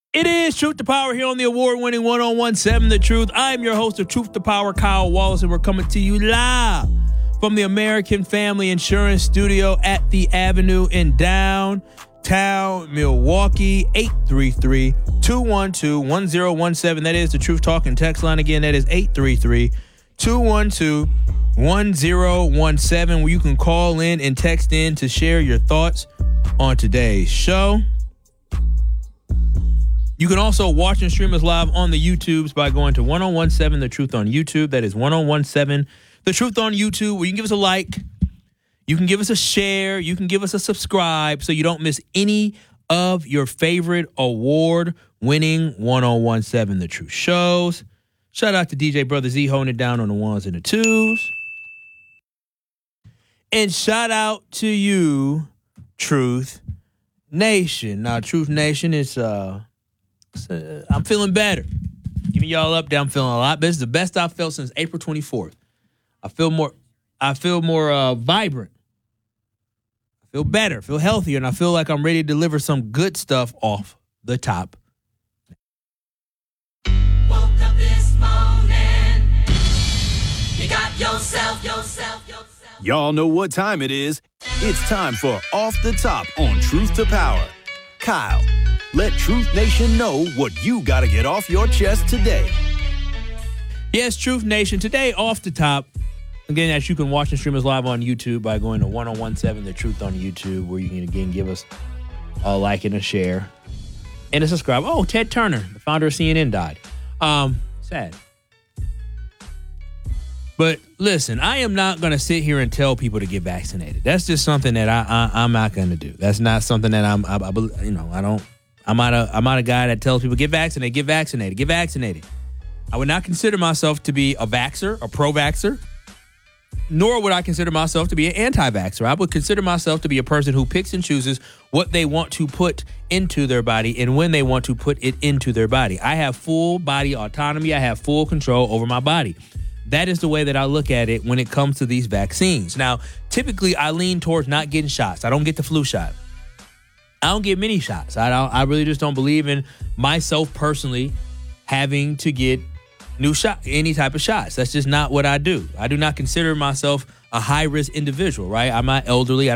It is Truth to Power here on the award-winning 1017 The Truth. I'm your host of Truth to Power, Kyle Wallace, and we're coming to you live from the American Family Insurance Studio at the Avenue in downtown Milwaukee. 833-212-1017. That is the Truth Talking text line again. That is 833-212-1017, where you can call in and text in to share your thoughts on today's show. You can also watch and stream us live on the YouTubes by going to 1017 The Truth on YouTube. That is 1017 The Truth on YouTube, where you can give us a like, you can give us a share, you can give us a subscribe so you don't miss any of your favorite award-winning 1017 The Truth shows. Shout out to DJ Brother Z holding it down on the ones and the twos. And shout out to you, Truth Nation. Now, Truth Nation is... I'm feeling better. Giving y'all up there, I'm feeling a lot better. This is the best I've felt since April 24th. I feel more vibrant. I feel better, feel healthier, and I feel like I'm ready to deliver some good stuff off the top. Woke up this morning. You got yourself. Y'all know what time it is. It's time for Off the Top on Truth to Power. Kyle, let Truth Nation know what you got to get off your chest today. Yes, Truth Nation. Today, off the top, again, as you can watch and stream us live on YouTube by going to 1017 The Truth on YouTube, where you can, again, give us a like and a share and a subscribe. Oh, Ted Turner, the founder of CNN, died. Sad. But listen, I am not going to sit here and tell people to get vaccinated. That's just something that I'm not going to do. That's not something that I'm not a guy that tells people get vaccinated. I would not consider myself to be a vaxxer, a pro-vaxxer, nor would I consider myself to be an anti-vaxxer. I would consider myself to be a person who picks and chooses what they want to put into their body and when they want to put it into their body. I have full body autonomy. I have full control over my body. That is the way that I look at it when it comes to these vaccines. Now, typically, I lean towards not getting shots. I don't get the flu shot. I don't get many shots. I really just don't believe in myself personally having to get any type of shots. That's just not what I do. I do not consider myself a high-risk individual, right? I'm not elderly. I